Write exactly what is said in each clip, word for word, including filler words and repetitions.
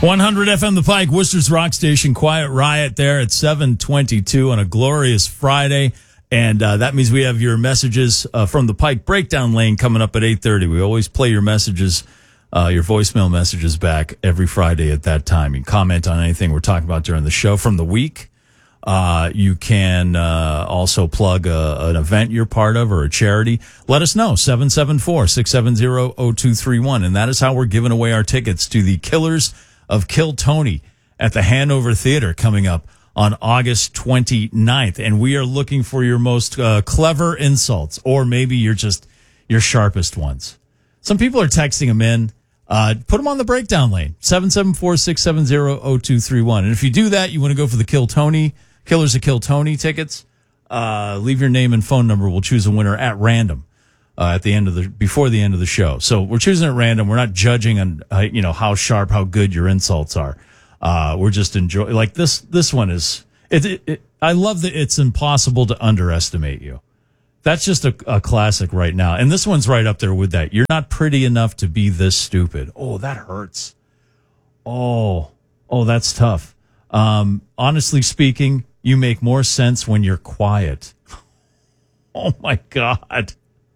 one hundred F M The Pike, Worcester's Rock Station, Quiet Riot there at seven twenty-two on a glorious Friday. And uh, that means we have your messages uh, from the Pike Breakdown Lane coming up at eight thirty. We always play your messages, uh, your voicemail messages back every Friday at that time. You can comment on anything we're talking about during the show from the week. Uh, you can uh, also plug a, an event you're part of or a charity. Let us know, seven seven four, six seven zero, zero two three one. And that is how we're giving away our tickets to the Killers of Kill Tony at the Hanover Theater coming up on August twenty-ninth. And we are looking for your most uh, clever insults, or maybe you're just your sharpest ones. Some people are texting them in. Uh, put them on the breakdown lane, seven seven four, six seven zero, zero two three one. And if you do that, you want to go for the Kill Tony, Killers of Kill Tony tickets, uh, leave your name and phone number. We'll choose a winner at random uh, at the end of the, before the end of the show. So we're choosing at random. We're not judging on, uh, you know, how sharp, how good your insults are. Uh, we're just enjoying, like this, this one is, it, it, it, I love that it's impossible to underestimate you. That's just a, a classic right now. And this one's right up there with that. You're not pretty enough to be this stupid. Oh, that hurts. Oh, oh, that's tough. Um, honestly speaking, you make more sense when you're quiet. Oh my God.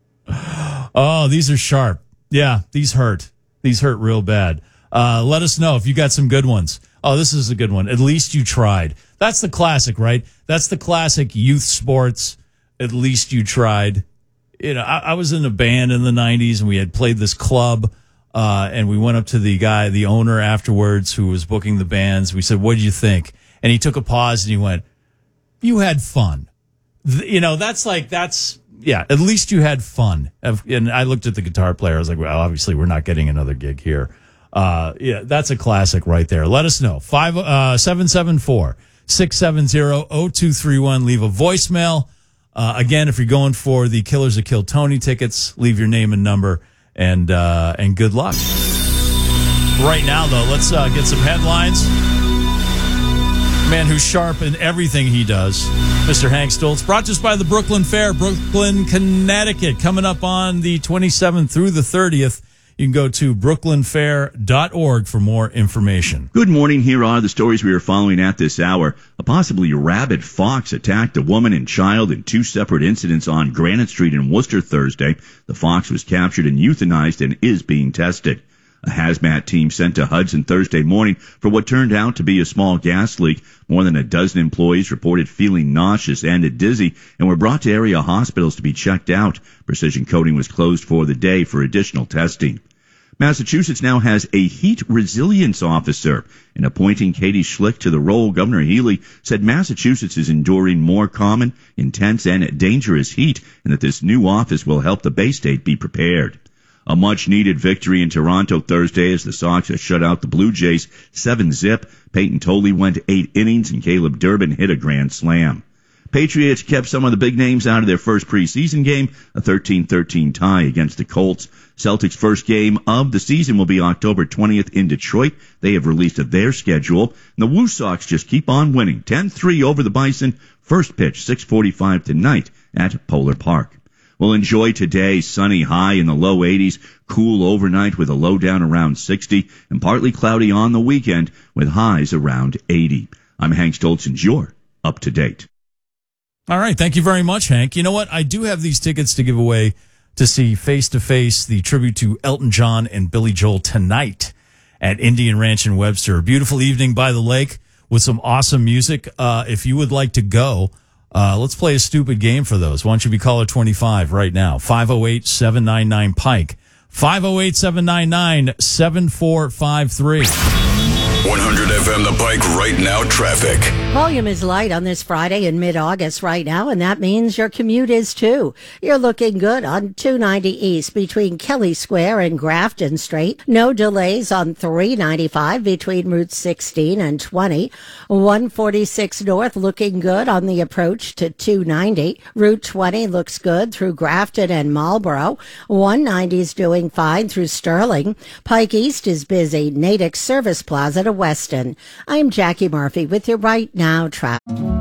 Oh, these are sharp. Yeah, these hurt. These hurt real bad. Uh, let us know if you got some good ones. Oh, this is a good one. At least you tried. That's the classic, right? That's the classic youth sports. At least you tried. You know, I, I was in a band in the nineties and we had played this club, uh, and we went up to the guy, the owner afterwards who was booking the bands. We said, what did you think? And he took a pause and he went, you had fun. Th- you know, that's like, that's, yeah, at least you had fun. And I looked at the guitar player. I was like, well, obviously we're not getting another gig here. Uh, yeah, that's a classic right there. Let us know. Five, uh, seven seven four, six seven zero, zero two three one. Leave a voicemail. Uh, again, if you're going for the Killers of Kill Tony tickets, leave your name and number, and uh, and good luck. Right now, though, let's uh, get some headlines. Man who's sharp in everything he does, Mister Hank Stoltz, brought to us by the Brooklyn Fair, Brooklyn, Connecticut, coming up on the twenty-seventh through the thirtieth. You can go to brooklyn fair dot org for more information. Good morning. Here are the stories we are following at this hour. A possibly rabid fox attacked a woman and child in two separate incidents on Granite Street in Worcester Thursday. The fox was captured and euthanized and is being tested. A hazmat team sent to Hudson Thursday morning for what turned out to be a small gas leak. More than a dozen employees reported feeling nauseous and dizzy and were brought to area hospitals to be checked out. Precision Coating was closed for the day for additional testing. Massachusetts now has a heat resilience officer. In appointing Katie Schlick to the role, Governor Healy said Massachusetts is enduring more common, intense, and dangerous heat, and that this new office will help the Bay State be prepared. A much-needed victory in Toronto Thursday as the Sox shut out the Blue Jays seven zip. Peyton Tolley went eight innings, and Caleb Durbin hit a grand slam. Patriots kept some of the big names out of their first preseason game, a thirteen thirteen tie against the Colts. Celtics' first game of the season will be October twentieth in Detroit. They have released their schedule. And the Woo Sox just keep on winning, ten three over the Bison. First pitch, six forty-five tonight at Polar Park. We'll enjoy today, sunny high in the low eighties, cool overnight with a low down around sixty, and partly cloudy on the weekend with highs around eighty. I'm Hank Stoltz, and you're up to date. All right. Thank you very much, Hank. You know what? I do have these tickets to give away to see Face to Face, the tribute to Elton John and Billy Joel tonight at Indian Ranch in Webster. A beautiful evening by the lake with some awesome music. Uh, if you would like to go, uh, let's play a stupid game for those. Why don't you be caller twenty-five right now? five oh eight, seven nine nine, Pike. five oh eight, seven nine nine, seven four five three. one hundred F M The Pike right now traffic. Volume is light on this Friday in mid-August right now, and that means your commute is too. You're looking good on two ninety East between Kelly Square and Grafton Street. No delays on three ninety-five between Route sixteen and twenty. one forty-six North looking good on the approach to two ninety. Route twenty looks good through Grafton and Marlboro. one ninety is doing fine through Sterling. Pike East is busy. Natick Service Plaza to Weston. I'm Jackie Murphy with your Right Now traffic.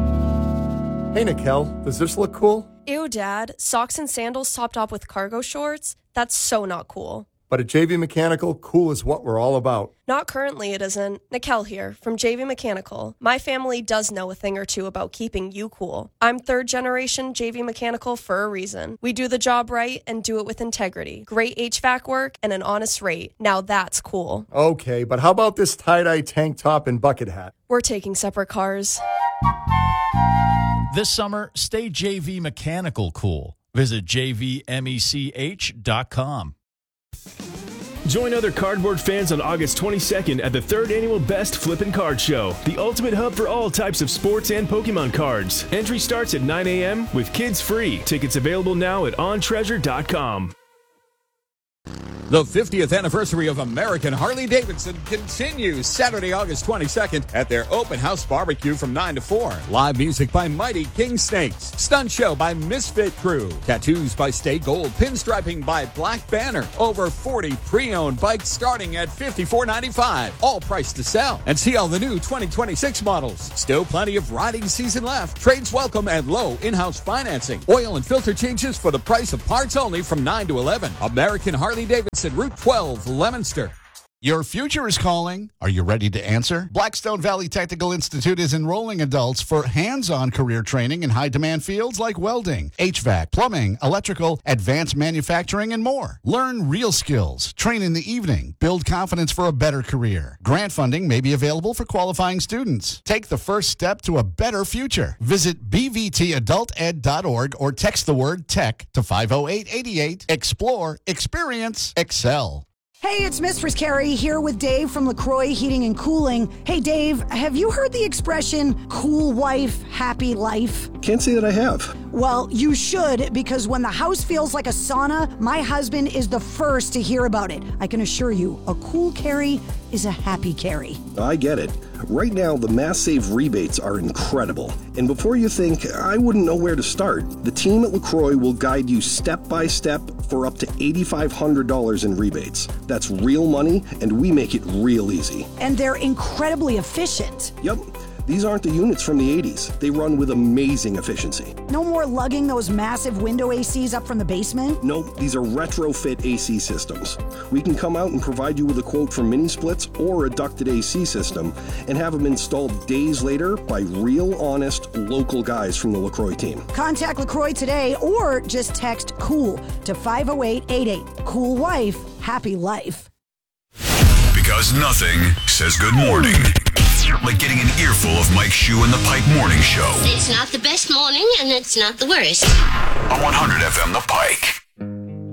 Hey, Nikel, does this look cool? Ew, Dad. Socks and sandals topped off with cargo shorts? That's so not cool. But at J V Mechanical, cool is what we're all about. Not currently, it isn't. Nikel here from J V Mechanical. My family does know a thing or two about keeping you cool. I'm third generation J V Mechanical for a reason. We do the job right and do it with integrity. Great H V A C work and an honest rate. Now that's cool. Okay, but how about this tie-dye tank top and bucket hat? We're taking separate cars. This summer, stay J V Mechanical cool. Visit j v mech dot com. Join other cardboard fans on August twenty-second at the third annual Best Flippin' Card Show, the ultimate hub for all types of sports and Pokemon cards. Entry starts at nine a.m. with kids free. Tickets available now at on treasure dot com. The fiftieth anniversary of American Harley-Davidson continues Saturday, August twenty-second at their open house barbecue from nine to four. Live music by Mighty King Snakes. Stunt show by Misfit Crew. Tattoos by Stay Gold. Pinstriping by Black Banner. Over forty pre-owned bikes starting at fifty-four ninety-five. All priced to sell. And see all the new twenty twenty-six models. Still plenty of riding season left. Trades welcome and low in-house financing. Oil and filter changes for the price of parts only from nine to eleven. American Harley-Davidson. Route twelve, Leominster. Your future is calling. Are you ready to answer? Blackstone Valley Technical Institute is enrolling adults for hands-on career training in high-demand fields like welding, H V A C, plumbing, electrical, advanced manufacturing, and more. Learn real skills, train in the evening, build confidence for a better career. Grant funding may be available for qualifying students. Take the first step to a better future. Visit b v t adult ed dot org or text the word TECH to five oh eight eight eight. Explore, experience, excel. Hey, it's Mistress Carrie here with Dave from LaCroix Heating and Cooling. Hey, Dave, have you heard the expression, cool wife, happy life? Can't say that I have. Well, you should, because when the house feels like a sauna, my husband is the first to hear about it. I can assure you, a cool Carrie is a happy Carrie. I get it. Right now, the Mass Save rebates are incredible. And before you think, I wouldn't know where to start, the team at LaCroix will guide you step by step for up to eight thousand five hundred dollars in rebates. That's real money, and we make it real easy. And they're incredibly efficient. Yep. These aren't the units from the eighties. They run with amazing efficiency. No more lugging those massive window A Cs up from the basement? Nope, these are retrofit A C systems. We can come out and provide you with a quote for mini splits or a ducted A C system and have them installed days later by real, honest, local guys from the LaCroix team. Contact LaCroix today or just text COOL to five oh eight eight eight. Cool wife, happy life. Because nothing says good morning like getting an earful of Mike Shue and the Pike Morning Show. It's not the best morning, and it's not the worst. On one hundred F M The Pike.